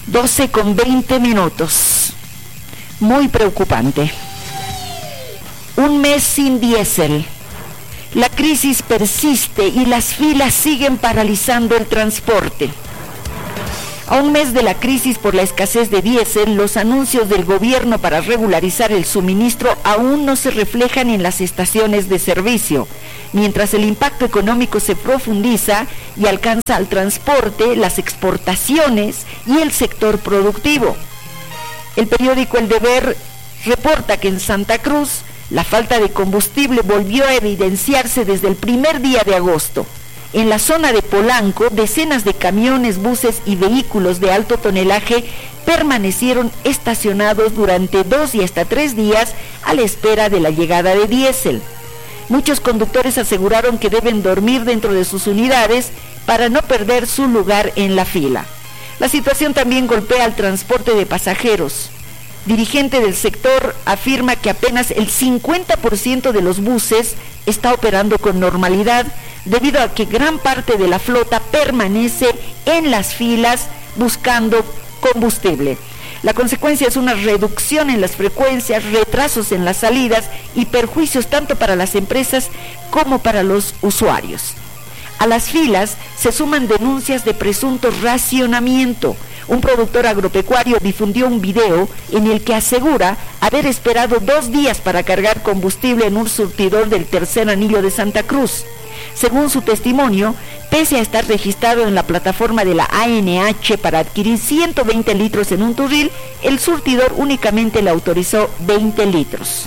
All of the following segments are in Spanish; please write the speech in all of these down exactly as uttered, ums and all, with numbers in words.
doce con veinte minutos. Muy preocupante. Un mes sin diésel. La crisis persiste y las filas siguen paralizando el transporte. A un mes de la crisis por la escasez de diésel, los anuncios del gobierno para regularizar el suministro aún no se reflejan en las estaciones de servicio, mientras el impacto económico se profundiza y alcanza al transporte, las exportaciones y el sector productivo. El periódico El Deber reporta que en Santa Cruz la falta de combustible volvió a evidenciarse desde el primer día de agosto. En la zona de Polanco, decenas de camiones, buses y vehículos de alto tonelaje permanecieron estacionados durante dos y hasta tres días a la espera de la llegada de diésel. Muchos conductores aseguraron que deben dormir dentro de sus unidades para no perder su lugar en la fila. La situación también golpea al transporte de pasajeros. Dirigente del sector afirma que apenas el cincuenta por ciento de los buses está operando con normalidad debido a que gran parte de la flota permanece en las filas buscando combustible. La consecuencia es una reducción en las frecuencias, retrasos en las salidas y perjuicios tanto para las empresas como para los usuarios. A las filas se suman denuncias de presunto racionamiento. Un productor agropecuario difundió un video en el que asegura haber esperado dos días para cargar combustible en un surtidor del tercer anillo de Santa Cruz. Según su testimonio, pese a estar registrado en la plataforma de la A N H para adquirir ciento veinte litros en un turril, el surtidor únicamente le autorizó veinte litros.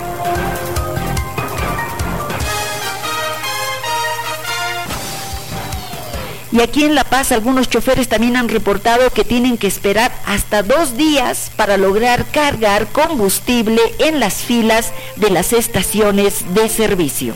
Y aquí en La Paz, algunos choferes también han reportado que tienen que esperar hasta dos días para lograr cargar combustible en las filas de las estaciones de servicio.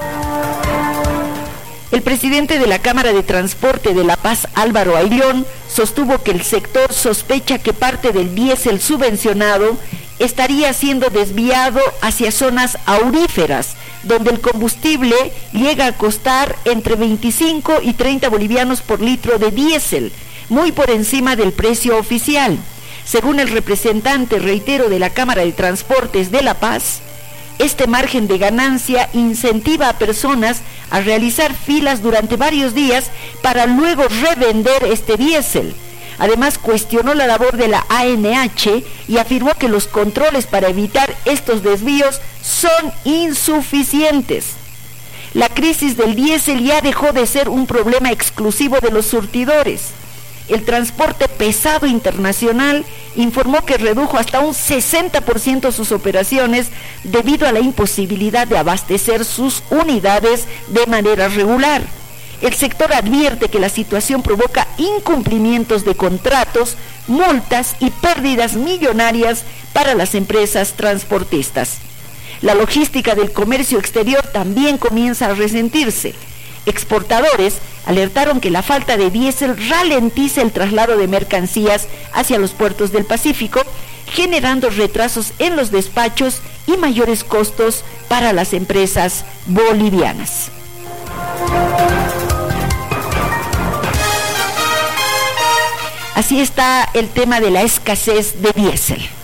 El presidente de la Cámara de Transporte de La Paz, Álvaro Ayllón, sostuvo que el sector sospecha que parte del diésel subvencionado estaría siendo desviado hacia zonas auríferas, donde el combustible llega a costar entre veinticinco y treinta bolivianos por litro de diésel, muy por encima del precio oficial. Según el representante, reitero, de la Cámara de Transportes de La Paz, este margen de ganancia incentiva a personas a realizar filas durante varios días para luego revender este diésel. Además, cuestionó la labor de la A N H y afirmó que los controles para evitar estos desvíos son insuficientes. La crisis del diésel ya dejó de ser un problema exclusivo de los surtidores. El transporte pesado internacional informó que redujo hasta un sesenta por ciento sus operaciones debido a la imposibilidad de abastecer sus unidades de manera regular. El sector advierte que la situación provoca incumplimientos de contratos, multas y pérdidas millonarias para las empresas transportistas. La logística del comercio exterior también comienza a resentirse. Exportadores alertaron que la falta de diésel ralentiza el traslado de mercancías hacia los puertos del Pacífico, generando retrasos en los despachos y mayores costos para las empresas bolivianas. Así está el tema de la escasez de diésel.